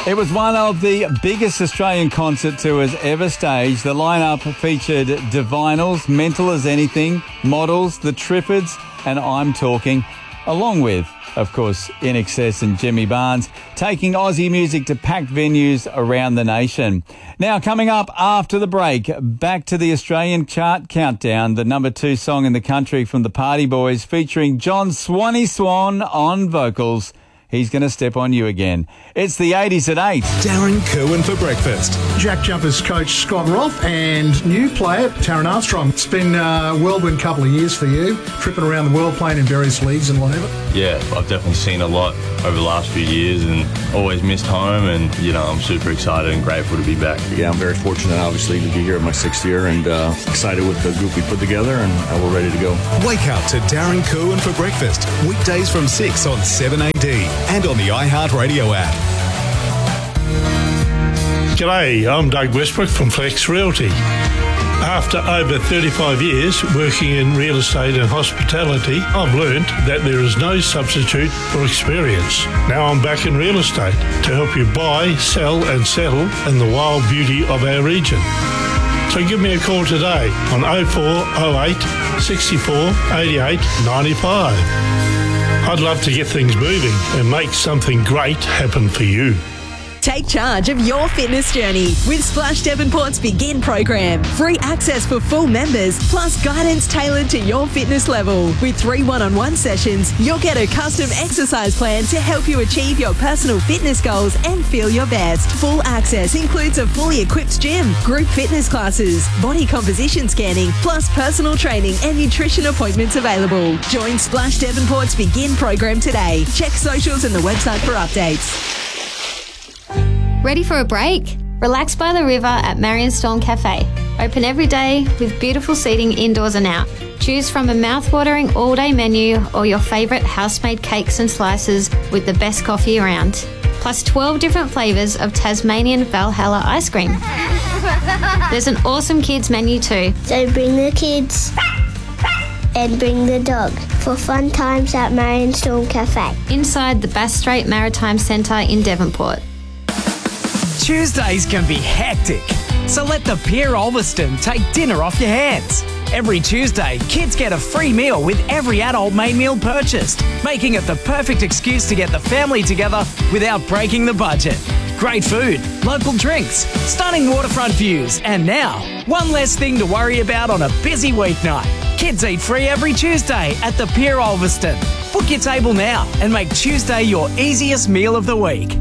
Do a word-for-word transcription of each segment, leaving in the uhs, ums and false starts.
It was one of the biggest Australian concert tours ever staged. The lineup featured Divinals, Mental as Anything, Models, The Triffids, and I'm Talking, along with, of course, I N X S and Jimmy Barnes, taking Aussie music to packed venues around the nation. Now, coming up after the break, back to the Australian chart countdown, the number two song in the country from the Party Boys, featuring John Swanee Swan on vocals. He's going to step on you again. It's the eighties at eight. Darren Kerwin for breakfast. Jack Jumpers coach Scott Roth and new player Taron Armstrong. It's been a whirlwind couple of years for you, tripping around the world, playing in various leagues and whatever. Yeah, I've definitely seen a lot over the last few years and always missed home, and, you know, I'm super excited and grateful to be back. Yeah, I'm very fortunate, obviously, to be here in my sixth year and uh, excited with the group we put together, and uh, we're ready to go. Wake up to Darren Kerwin for breakfast, weekdays from six on seven A D and on the iHeartRadio app. G'day, I'm Doug Westbrook from Flex Realty. After over thirty-five years working in real estate and hospitality, I've learned that there is no substitute for experience. Now I'm back in real estate to help you buy, sell and settle in the wild beauty of our region. So give me a call today on oh four oh eight, six four, eighty-eight, ninety-five. I'd love to get things moving and make something great happen for you. Take charge of your fitness journey with Splash Devonport's Begin program. Free access for full members, plus guidance tailored to your fitness level. With three one-on-one sessions, you'll get a custom exercise plan to help you achieve your personal fitness goals and feel your best. Full access includes a fully equipped gym, group fitness classes, body composition scanning, plus personal training and nutrition appointments available. Join Splash Devonport's Begin program today. Check socials and the website for updates. Ready for a break? Relax by the river at Marion Storm Cafe. Open every day with beautiful seating indoors and out. Choose from a mouth-watering all-day menu or your favourite house-made cakes and slices with the best coffee around. Plus twelve different flavours of Tasmanian Valhalla ice cream. There's an awesome kids menu too. So bring the kids and bring the dog for fun times at Marion Storm Cafe. Inside the Bass Strait Maritime Centre in Devonport. Tuesdays can be hectic, so let the Pier Ulverston take dinner off your hands. Every Tuesday, kids get a free meal with every adult main meal purchased, making it the perfect excuse to get the family together without breaking the budget. Great food, local drinks, stunning waterfront views, and now, one less thing to worry about on a busy weeknight. Kids eat free every Tuesday at the Pier Ulverston. Book your table now and make Tuesday your easiest meal of the week.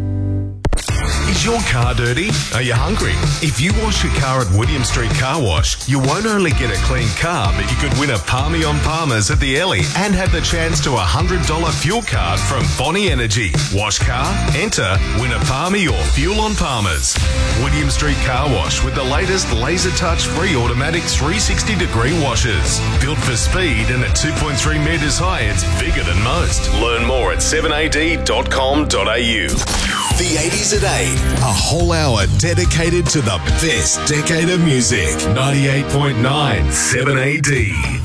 Is your car dirty? Are you hungry? If you wash your car at William Street Car Wash, you won't only get a clean car, but you could win a Palmy on Palmers at the Ellie and have the chance to a one hundred dollars fuel card from Bonnie Energy. Wash car, enter, win a Palmy or fuel on Palmers. William Street Car Wash with the latest laser touch free automatic three sixty degree washers. Built for speed and at two point three metres high, it's bigger than most. Learn more at seven a d dot com dot a u. The eighties at eight, a whole hour dedicated to the best decade of music. ninety-eight point nine seven A D.